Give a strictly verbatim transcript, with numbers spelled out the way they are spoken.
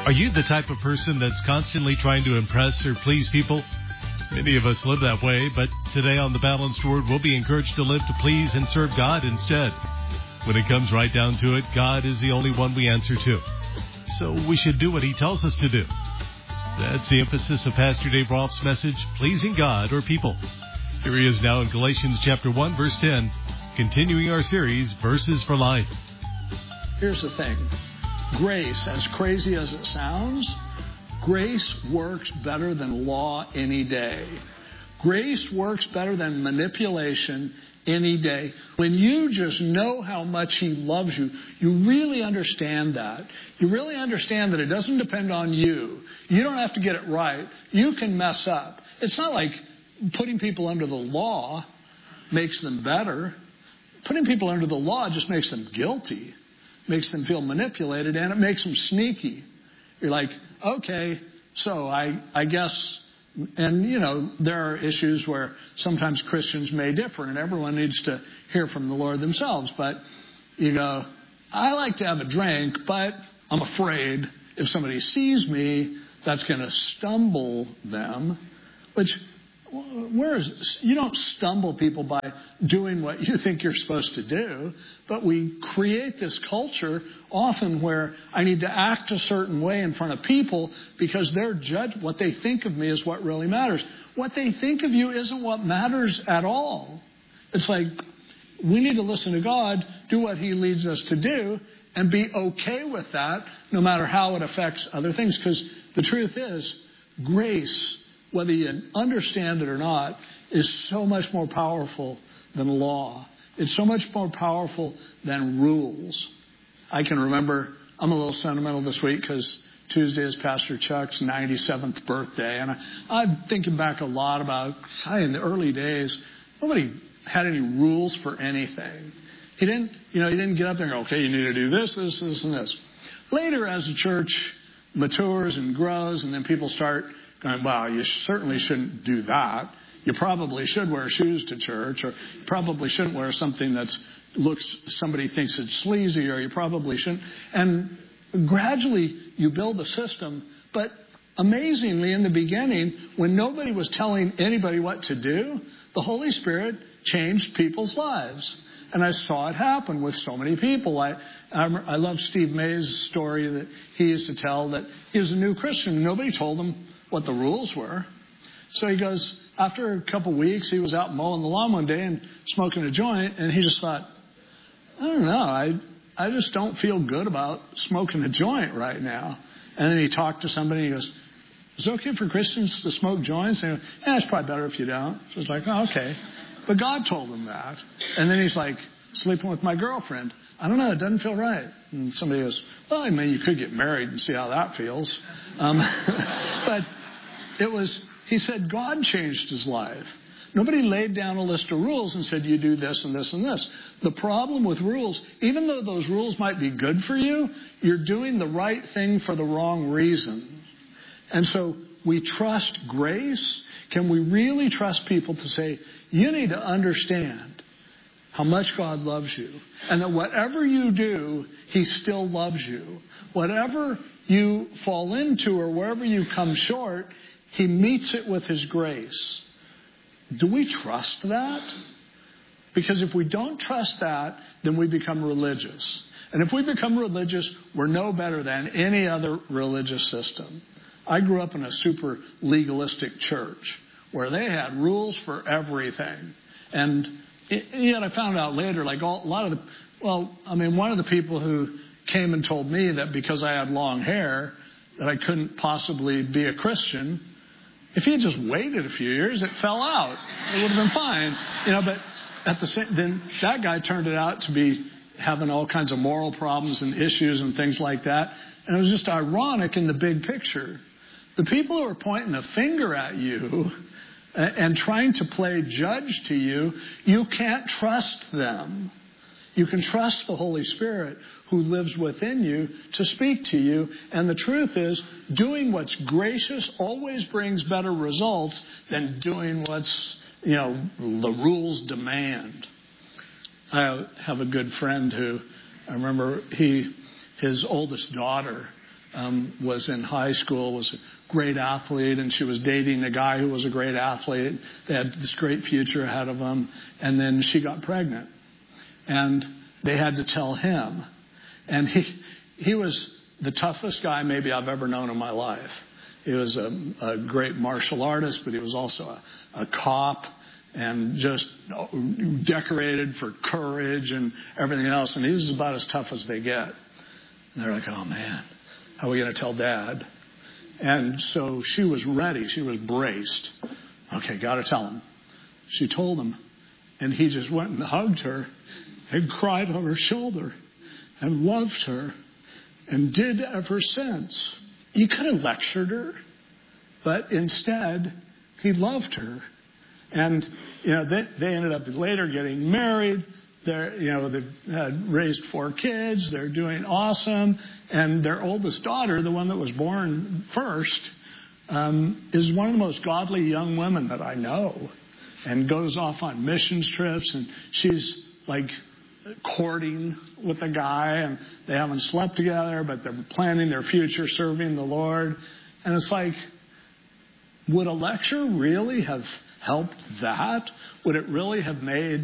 Are you the type of person that's constantly trying to impress or please people? Many of us live that way, but today on The Balanced Word, we'll be encouraged to live to please and serve God instead. When it comes right down to it, God is the only one we answer to. So we should do what He tells us to do. That's the emphasis of Pastor Dave Rolfe's message, Pleasing God or People. Here he is now in Galatians chapter one, verse ten, continuing our series, Verses for Life. Here's the thing. Grace, as crazy as it sounds, grace works better than law any day. Grace works better than manipulation any day. When you just know how much He loves you, you really understand that. You really understand that it doesn't depend on you. You don't have to get it right. You can mess up. It's not like putting people under the law makes them better. Putting people under the law just makes them guilty. Makes them feel manipulated, and it makes them sneaky. You're like, okay, so I, I guess, and you know, there are issues where sometimes Christians may differ, and everyone needs to hear from the Lord themselves. But you go, I like to have a drink, but I'm afraid if somebody sees me, that's going to stumble them, which, where is, you don't stumble people by doing what you think you're supposed to do, but we create this culture often where I need to act a certain way in front of people because their judge, what they think of me is what really matters. What they think of you isn't what matters at all. It's like we need to listen to God, do what He leads us to do, and be okay with that no matter how it affects other things. Because the truth is, grace, whether you understand it or not, is so much more powerful than law. It's so much more powerful than rules. I can remember, I'm a little sentimental this week because Tuesday is Pastor Chuck's ninety-seventh birthday. And I, I'm thinking back a lot about, hi, in the early days, nobody had any rules for anything. He didn't, you know, he didn't get up there and go, okay, you need to do this, this, this, and this. Later, as the church matures and grows, and then people start going, well, you certainly shouldn't do that. You probably should wear shoes to church, or you probably shouldn't wear something that looks, somebody thinks it's sleazy, or you probably shouldn't. And gradually you build a system. But amazingly, in the beginning, when nobody was telling anybody what to do, the Holy Spirit changed people's lives. And I saw it happen with so many people. I, I, I love Steve May's story that he used to tell, that he was a new Christian. Nobody told him what the rules were. So he goes, after a couple of weeks, he was out mowing the lawn one day and smoking a joint, and he just thought, I don't know, I I just don't feel good about smoking a joint right now. And then he talked to somebody, and he goes, is it okay for Christians to smoke joints? And he goes, yeah, it's probably better if you don't. So it's like, oh, okay. But God told him that. And then he's like, sleeping with my girlfriend. I don't know, it doesn't feel right. And somebody goes, well, I mean, you could get married and see how that feels. Um, but it was, he said God changed his life. Nobody laid down a list of rules and said, you do this and this and this. The problem with rules, even though those rules might be good for you, you're doing the right thing for the wrong reason. And so we trust grace. Can we really trust people to say, you need to understand how much God loves you, and that whatever you do, He still loves you. Whatever you fall into or wherever you come short, He meets it with His grace. Do we trust that? Because if we don't trust that, then we become religious. And if we become religious, we're no better than any other religious system. I grew up in a super legalistic church where they had rules for everything. And yet I found out later, like all, a lot of the, well, I mean, one of the people who came and told me that because I had long hair, that I couldn't possibly be a Christian. If he had just waited a few years, it fell out. It would have been fine. You know, but at the same, then that guy turned it out to be having all kinds of moral problems and issues and things like that. And it was just ironic in the big picture. The people who are pointing a finger at you and trying to play judge to you, you can't trust them. You can trust the Holy Spirit who lives within you to speak to you. And the truth is, doing what's gracious always brings better results than doing what's, you know, the rules demand. I have a good friend who, I remember he, his oldest daughter um, was in high school, was a great athlete, and she was dating a guy who was a great athlete. They had this great future ahead of them. And then she got pregnant. And they had to tell him. And he he was the toughest guy maybe I've ever known in my life. He was a, a great martial artist, but he was also a, a cop and just decorated for courage and everything else. And he was about as tough as they get. And they're like, oh, man, how are we going to tell Dad? And so she was ready. She was braced. Okay, got to tell him. She told him. And he just went and hugged her and cried on her shoulder and loved her and did ever since. He could have lectured her, but instead he loved her. And, you know, they, they ended up later getting married. They're, you know, they've had raised four kids. They're doing awesome. And their oldest daughter, the one that was born first, um, is one of the most godly young women that I know, and goes off on missions trips. And she's like courting with a guy, and they haven't slept together, but they're planning their future serving the Lord. And it's like, would a lecture really have helped that? Would it really have made